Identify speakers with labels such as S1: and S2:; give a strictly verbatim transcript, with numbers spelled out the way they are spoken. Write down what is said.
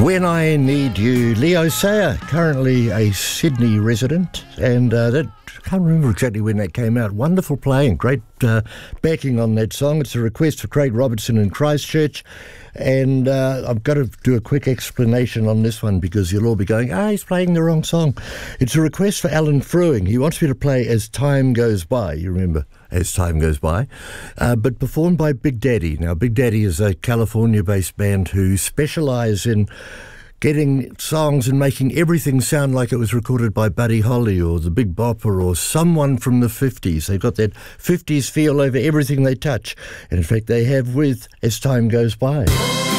S1: When I Need You, Leo Sayer, currently a Sydney resident, and uh, that I can't remember exactly when that came out. Wonderful playing, great uh, backing on that song. It's a request for Craig Robertson in Christchurch, and uh, I've got to do a quick explanation on this one because you'll all be going, ah, he's playing the wrong song. It's a request for Alan Fruing. He wants me to play As Time Goes By. You remember As Time Goes By, uh, but performed by Big Daddy. Now, Big Daddy is a California-based band who specialise in getting songs and making everything sound like it was recorded by Buddy Holly or the Big Bopper or someone from the fifties. They've got that fifties feel over everything they touch. And in fact, they have with As Time Goes By.